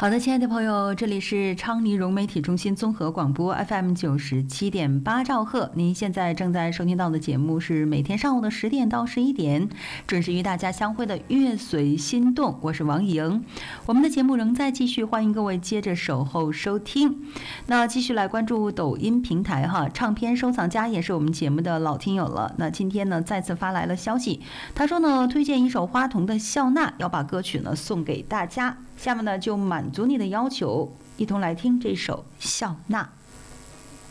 好的，亲爱的朋友，这里是昌黎融媒体中心综合广播 FM 97.8兆赫。您现在正在收听到的节目是每天上午的10点到11点，准时与大家相会的乐随心动，我是王莹。我们的节目仍在继续，欢迎各位接着守候收听。那继续来关注抖音平台哈，唱片收藏家也是我们节目的老听友了。那今天呢，再次发来了消息，他说呢，推荐一首花童的《笑纳》，要把歌曲呢送给大家。下面呢就满足你的要求，一同来听这首《笑纳》。